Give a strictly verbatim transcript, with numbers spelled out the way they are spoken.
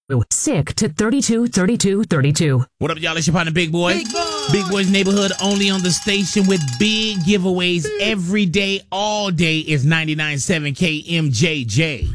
Sick to thirty-two thirty-two thirty-two. What up, y'all? It's your partner, Big Boy. Big Boy. Big Boy's Neighborhood, only on the station with big giveaways every day, all day is ninety-nine point seven K M J J.